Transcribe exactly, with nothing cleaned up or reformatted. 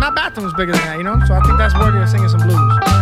my bathroom's bigger than that, you know? So I think that's worthy of singing some blues.